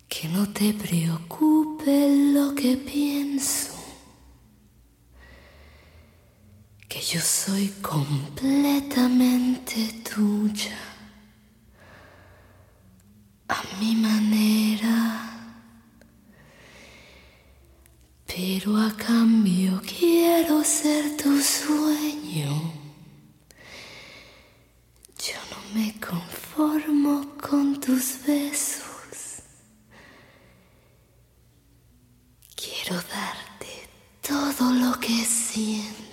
Que no te preocupe lo que pienso, que yo soy completamente tuya, a mi manera. Pero a cambio quiero ser tu sueño. Yo no me conformo con tus besos. Quiero darte todo lo que siento.